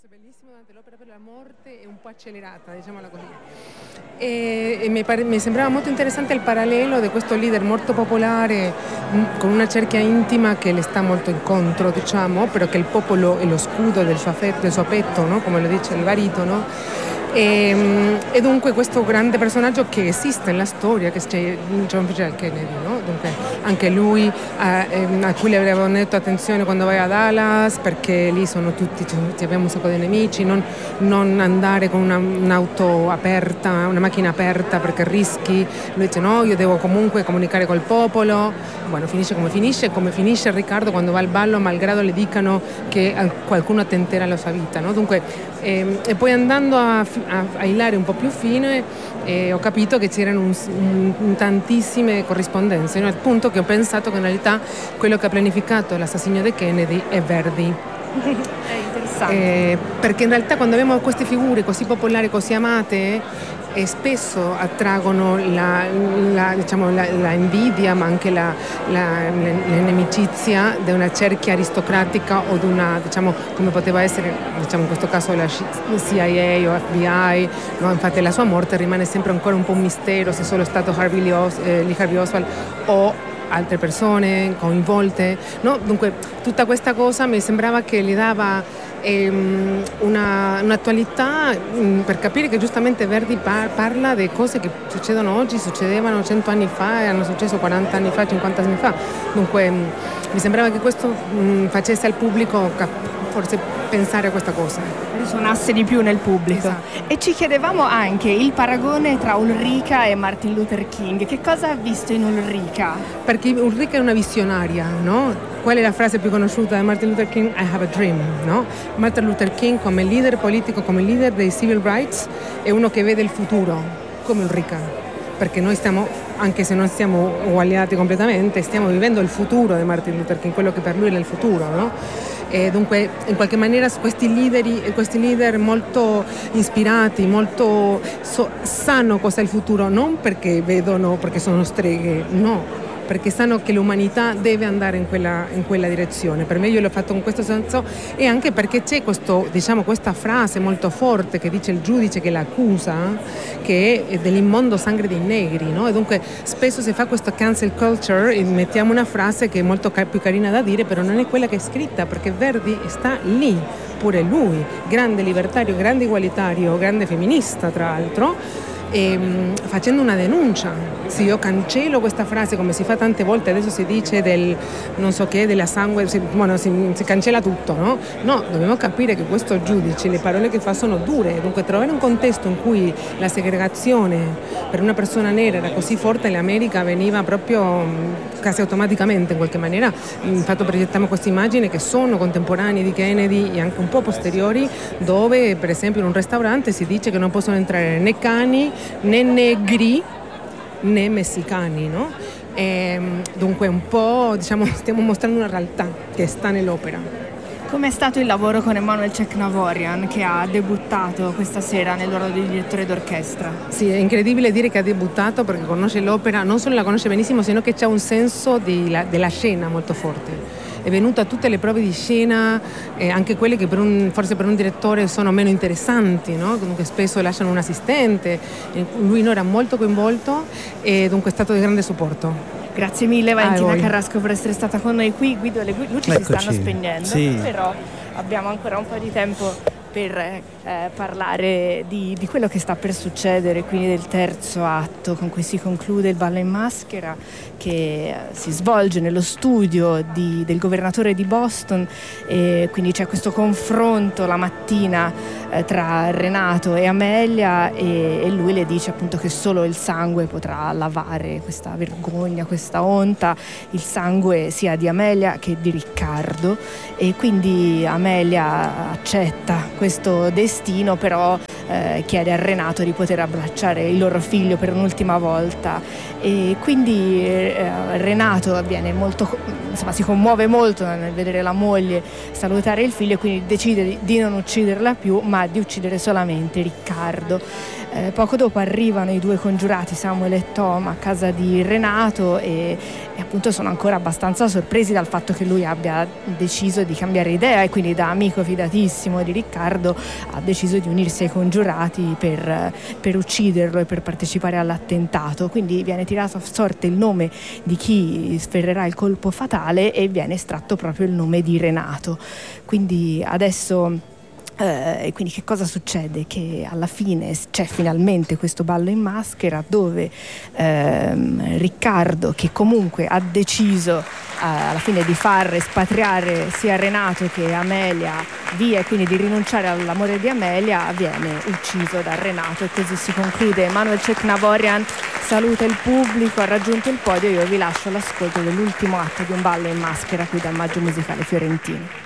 è bellissimo durante l'opera, per la morte è un po' accelerata, diciamola così. E mi sembrava molto interessante il parallelo di questo leader molto popolare con una cerchia intima che le sta molto incontro, diciamo, però che il popolo è lo scudo del suo petto, no? Come lo dice il baritono. E dunque questo grande personaggio che esiste nella storia, che c'è John F. Kennedy, no? Dunque anche lui a cui le avevano detto attenzione quando vai a Dallas perché lì sono tutti, abbiamo un sacco di nemici, non andare con un'auto aperta, una macchina aperta perché rischi. Lui dice no, io devo comunque comunicare col popolo. Bueno, finisce come finisce Riccardo quando va al ballo malgrado le dicano che qualcuno tenterà la sua vita, no? Dunque e poi andando a hilare un po' più fine ho capito che c'erano tantissime corrispondenze, no? Al punto che ho pensato che in realtà quello che ha pianificato l'assassinio di Kennedy è Verdi. È interessante. Perché in realtà quando abbiamo queste figure così popolari, così amate, spesso attraggono la invidia, ma anche l'inimicizia di una cerchia aristocratica o di una, diciamo, come poteva essere, diciamo, in questo caso la CIA o FBI, no? Infatti la sua morte rimane sempre ancora un po' un mistero se solo è stato Lee Harvey Oswald o altre persone coinvolte, no? Dunque tutta questa cosa mi sembrava che gli dava un'attualità per capire che giustamente Verdi parla di cose che succedono oggi, succedevano 100 anni fa e hanno successo 40 anni fa, 50 anni fa. Dunque mi sembrava che questo facesse al pubblico forse pensare a questa cosa. Risuonasse di più nel pubblico. Esatto. E ci chiedevamo anche il paragone tra Ulrika e Martin Luther King. Che cosa ha visto in Ulrika? Perché Ulrika è una visionaria, no? Qual è la frase più conosciuta di Martin Luther King? I have a dream, no? Martin Luther King come leader politico, come leader dei civil rights, è uno che vede il futuro, come Ulrika. Perché noi stiamo, anche se non siamo uguagliati completamente, stiamo vivendo il futuro di Martin Luther King, quello che per lui era il futuro, no? E dunque in qualche maniera questi leader molto ispirati, molto sanno cosa è il futuro, non perché vedono, perché sono streghe, no, perché sanno che l'umanità deve andare in quella direzione. Per me io l'ho fatto in questo senso, e anche perché c'è questa frase molto forte che dice il giudice che l'accusa, che è dell'immondo sangue dei negri, no? E dunque spesso si fa questa cancel culture e mettiamo una frase che è molto più carina da dire, però non è quella che è scritta, perché Verdi sta lì, pure lui, grande libertario, grande igualitario, grande femminista tra l'altro, facendo una denuncia. Se io cancello questa frase, come si fa tante volte adesso, si dice del non so che, della sangue, si cancella tutto, no? No, dobbiamo capire che questo giudice, le parole che fa sono dure, dunque trovare un contesto in cui la segregazione per una persona nera era così forte in America veniva proprio quasi automaticamente in qualche maniera. Infatti progettiamo queste immagini che sono contemporanee di Kennedy e anche un po' posteriori, dove per esempio in un ristorante si dice che non possono entrare né cani né negri né messicani, no? Dunque un po', diciamo, stiamo mostrando una realtà che sta nell'opera. Com'è stato il lavoro con Emanuel Cecnavorian, che ha debuttato questa sera nel ruolo di direttore d'orchestra? Sì, è incredibile dire che ha debuttato perché conosce l'opera, non solo la conosce benissimo, sino che c'ha un senso della scena molto forte. È venuto a tutte le prove di scena, anche quelle che forse per un direttore sono meno interessanti, no? Dunque spesso lasciano un assistente, lui non era molto coinvolto e dunque è stato di grande supporto. Grazie mille Valentina Carrasco per essere stata con noi qui. Guido, le luci si stanno spegnendo, sì. Però abbiamo ancora un po' di tempo per parlare di quello che sta per succedere, quindi del terzo atto con cui si conclude il ballo in maschera, che si svolge nello studio del governatore di Boston, e quindi c'è questo confronto la mattina tra Renato e Amelia, e lui le dice appunto che solo il sangue potrà lavare questa vergogna, questa onta, il sangue sia di Amelia che di Riccardo, e quindi Amelia accetta questo destino, però chiede a Renato di poter abbracciare il loro figlio per un'ultima volta, e quindi Renato si commuove molto nel vedere la moglie salutare il figlio, e quindi decide di non ucciderla più, ma di uccidere solamente Riccardo. Poco dopo arrivano i due congiurati, Samuel e Tom, a casa di Renato e appunto sono ancora abbastanza sorpresi dal fatto che lui abbia deciso di cambiare idea, e quindi da amico fidatissimo di Riccardo ha deciso di unirsi ai congiurati per ucciderlo e per partecipare all'attentato. Quindi viene tirato a sorte il nome di chi sferrerà il colpo fatale e viene estratto proprio il nome di Renato. Quindi adesso e quindi che cosa succede? Che alla fine c'è finalmente questo ballo in maschera dove Riccardo, che comunque ha deciso alla fine di far espatriare sia Renato che Amelia via, e quindi di rinunciare all'amore di Amelia, viene ucciso da Renato, e così si conclude. Emanuel Ceknavorian saluta il pubblico, ha raggiunto il podio. Io vi lascio all'ascolto dell'ultimo atto di un ballo in maschera qui dal Maggio Musicale Fiorentino.